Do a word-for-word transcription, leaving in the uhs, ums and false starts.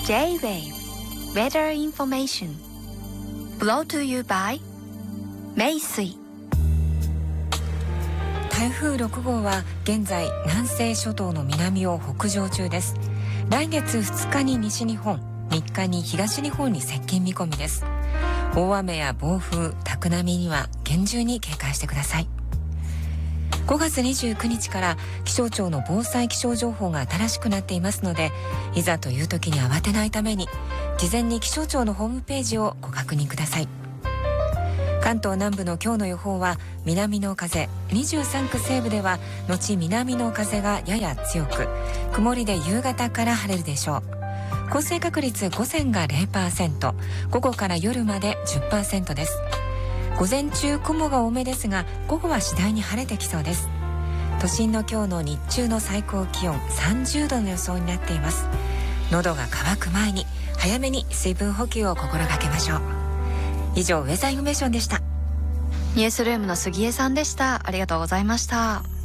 J-Wave Weather Information Brought to you by 名水。 台風ろく号は現在南西諸島の南を北上中です。来月ふつかに西日本、みっかに東日本に接近見込みです。大雨や暴風、高波には厳重に警戒してください。ごがつにじゅうくにちから気象庁の防災気象情報が新しくなっていますので、いざという時に慌てないために事前に気象庁のホームページをご確認ください。関東南部の今日の予報は南の風、にじゅうさんく西部では後南の風がやや強く、曇りで夕方から晴れるでしょう。降水確率午前が ゼロパーセント、午後から夜まで じゅっパーセント です。午前中雲が多めですが、午後は次第に晴れてきそうです。都心の今日の日中の最高気温さんじゅうどの予想になっています。喉が渇く前に早めに水分補給を心がけましょう。以上、ウェザーインフォメーションでした。 ニュースルームの杉江さんでした。ありがとうございました。